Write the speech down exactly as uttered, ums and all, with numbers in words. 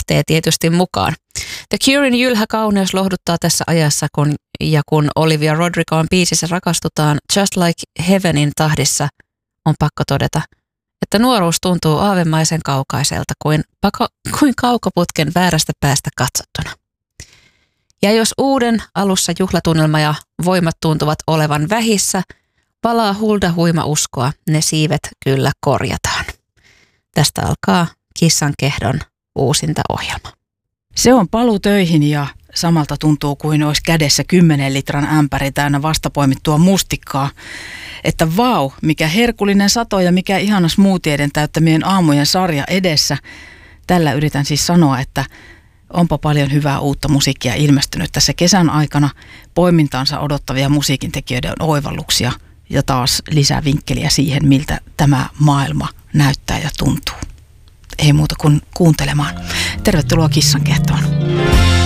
lähtee tietysti mukaan. The Curen jylhä kauneus lohduttaa tässä ajassa, kun, ja kun Olivia Rodrigoon biisissä rakastutaan Just Like Heavenin tahdissa, on pakko todeta, että nuoruus tuntuu aavemaisen kaukaiselta kuin, pako, kuin kaukoputken väärästä päästä katsottuna. Ja jos uuden alussa juhlatunnelma ja voimat tuntuvat olevan vähissä, palaa Hulda huima uskoa, ne siivet kyllä korjataan. Tästä alkaa Kissan kehdon uusinta ohjelma. Se on paluu töihin ja samalta tuntuu kuin olisi kädessä kymmenen litran ämpäri täynnä vastapoimittua mustikkaa. Että vau, mikä herkullinen sato ja mikä ihana smoothieiden täyttämien aamujen sarja edessä. Tällä yritän siis sanoa, että onpa paljon hyvää uutta musiikkia ilmestynyt tässä kesän aikana. Poimintaansa odottavia musiikintekijöiden oivalluksia ja taas lisää vinkkeliä siihen, miltä tämä maailma näyttää ja tuntuu. Ei muuta kuin kuuntelemaan. Tervetuloa Kissan kehtoon.